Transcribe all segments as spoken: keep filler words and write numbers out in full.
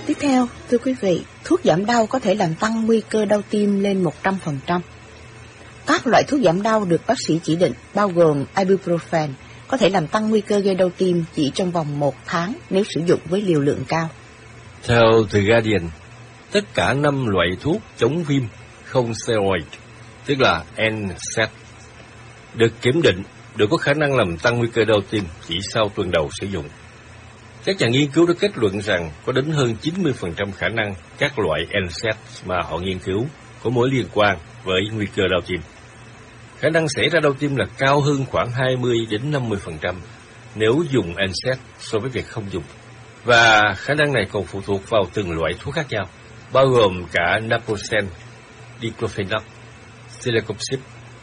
Tiếp theo, thưa quý vị, thuốc giảm đau có thể làm tăng nguy cơ đau tim lên một trăm phần trăm. Các loại thuốc giảm đau được bác sĩ chỉ định, bao gồm ibuprofen, có thể làm tăng nguy cơ gây đau tim chỉ trong vòng một tháng nếu sử dụng với liều lượng cao. Theo The Guardian, tất cả năm loại thuốc chống viêm không steroid, tức là N SAID, được kiểm định đều có khả năng làm tăng nguy cơ đau tim chỉ sau tuần đầu sử dụng. Các nhà nghiên cứu đã kết luận rằng có đến hơn chín mươi phần trăm khả năng các loại N SAID mà họ nghiên cứu có mối liên quan với nguy cơ đau tim. Khả năng xảy ra đau tim là cao hơn khoảng hai mươi đến năm mươi phần trăm nếu dùng N SAID so với việc không dùng. Và khả năng này còn phụ thuộc vào từng loại thuốc khác nhau, bao gồm cả naproxen, diclofenac, celecoxib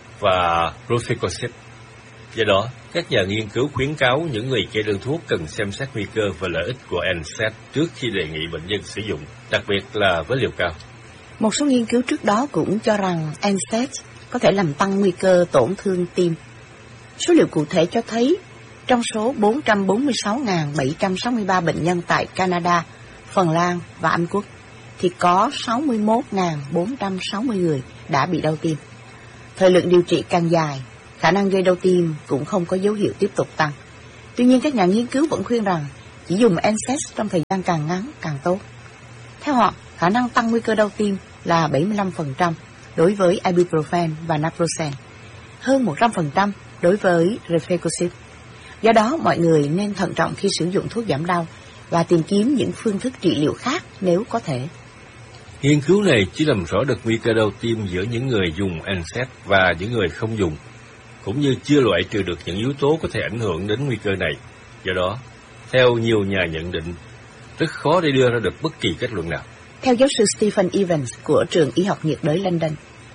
và rofecoxib. Do đó, các nhà nghiên cứu khuyến cáo những người kê đơn thuốc cần xem xét nguy cơ và lợi ích của N SAID trước khi đề nghị bệnh nhân sử dụng, đặc biệt là với liều cao. Một số nghiên cứu trước đó cũng cho rằng N SAID có thể làm tăng nguy cơ tổn thương tim. Số liệu cụ thể cho thấy, trong số bốn trăm bốn mươi sáu nghìn bảy trăm sáu mươi ba bệnh nhân tại Canada, Phần Lan và Anh Quốc, thì có sáu mươi mốt nghìn bốn trăm sáu mươi người đã bị đau tim. Thời lượng điều trị càng dài, khả năng gây đau tim cũng không có dấu hiệu tiếp tục tăng. Tuy nhiên, các nhà nghiên cứu vẫn khuyên rằng chỉ dùng N SAID trong thời gian càng ngắn càng tốt. Theo họ, khả năng tăng nguy cơ đau tim là bảy mươi lăm phần trăm đối với ibuprofen và naproxen, hơn một trăm phần trăm đối với rofecoxib. Do đó, mọi người nên thận trọng khi sử dụng thuốc giảm đau và tìm kiếm những phương thức trị liệu khác nếu có thể. Nghiên cứu này chỉ làm rõ được nguy cơ đau tim giữa những người dùng N SAID và những người không dùng, cũng như chưa loại trừ được những yếu tố có thể ảnh hưởng đến nguy cơ này. Do đó, theo nhiều nhà nhận định, rất khó để đưa ra được bất kỳ kết luận nào. Theo giáo sư Stephen Evans của trường Y học nhiệt đới London,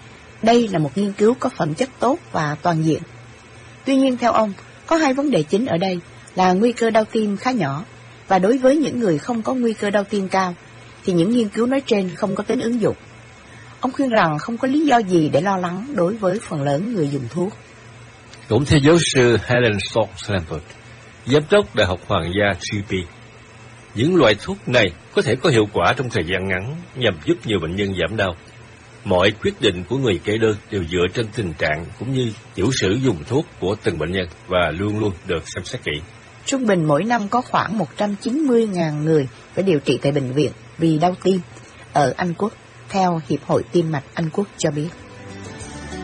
đây là một nghiên cứu có phẩm chất tốt và toàn diện. Tuy nhiên, theo ông, có hai vấn đề chính ở đây là nguy cơ đau tim khá nhỏ, và đối với những người không có nguy cơ đau tim cao, thì những nghiên cứu nói trên không có tính ứng dụng. Ông khuyên rằng không có lý do gì để lo lắng đối với phần lớn người dùng thuốc. Cũng theo giáo sư Helen Stock-Slamford, giám đốc Đại học Hoàng gia giê pê, những loại thuốc này có thể có hiệu quả trong thời gian ngắn nhằm giúp nhiều bệnh nhân giảm đau. Mọi quyết định của người kê đơn đều dựa trên tình trạng cũng như tiểu sử dùng thuốc của từng bệnh nhân và luôn luôn được xem xét kỹ. Trung bình mỗi năm có khoảng một trăm chín mươi nghìn người phải điều trị tại bệnh viện vì đau tim ở Anh Quốc, theo Hiệp hội Tim mạch Anh Quốc cho biết.